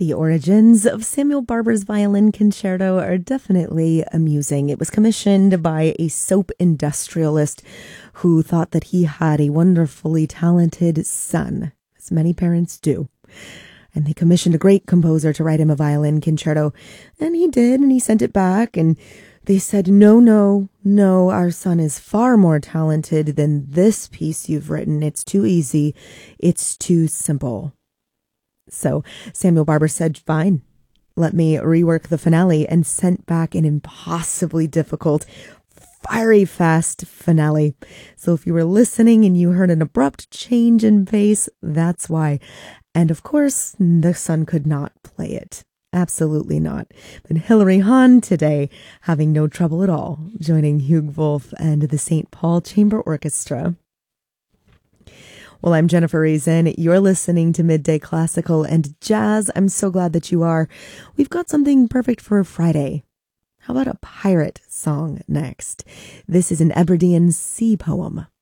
The origins of Samuel Barber's violin concerto are definitely amusing. It was commissioned by a soap industrialist who thought that he had a wonderfully talented son, as many parents do. And they commissioned a great composer to write him a violin concerto. And he did, and he sent it back, and they said, no, our son is far more talented than this piece you've written. It's too easy. It's too simple. So Samuel Barber said, fine, let me rework the finale, and sent back an impossibly difficult, fiery fast finale. So if you were listening and you heard an abrupt change in pace, that's why. And of course, the son could not play it. Absolutely not. But Hilary Hahn today having no trouble at all joining Hugh Wolf and the St. Paul Chamber Orchestra. Well, I'm Jennifer Reason. You're listening to Midday Classical and Jazz. I'm so glad that you are. We've got something perfect for a Friday. How about a pirate song next? This is an Hebridean sea poem.